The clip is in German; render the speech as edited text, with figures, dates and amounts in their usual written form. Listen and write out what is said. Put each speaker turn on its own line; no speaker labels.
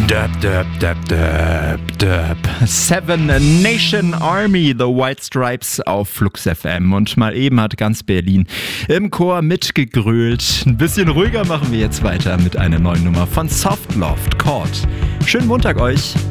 Döp, döp, döp, döp, döp. Seven Nation Army, The White Stripes auf Flux FM. Und mal eben hat ganz Berlin im Chor mitgegrölt. Ein bisschen ruhiger machen wir jetzt weiter mit einer neuen Nummer von Soft Loft Chord. Schönen Montag euch.